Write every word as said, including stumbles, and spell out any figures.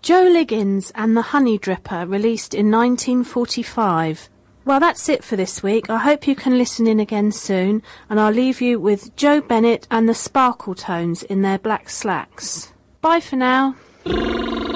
Joe Liggins and the Honey Dripper, released in nineteen forty-five. Well, that's it for this week. I hope you can listen in again soon, and I'll leave you with Joe Bennett and the Sparkle Tones in their Black Slacks. Bye for now.